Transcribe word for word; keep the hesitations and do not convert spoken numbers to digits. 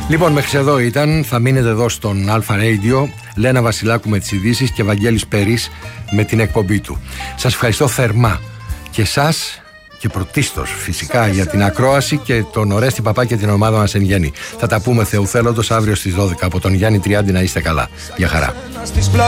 Λοιπόν, μέχρι εδώ ήταν. Θα μείνετε εδώ στον Αλφα Radio. Λένα Βασιλάκου με τις ειδήσεις και Βαγγέλης Περής με την εκπομπή του. Σας ευχαριστώ θερμά και εσάς και πρωτίστως φυσικά για την ακρόαση και τον Ορέστη Παπά και την ομάδα μας εν γέννη. Θα τα πούμε Θεού θέλοντος αύριο στις δώδεκα. Από τον Γιάννη Τριάντη να είστε καλά. Γεια χαρά.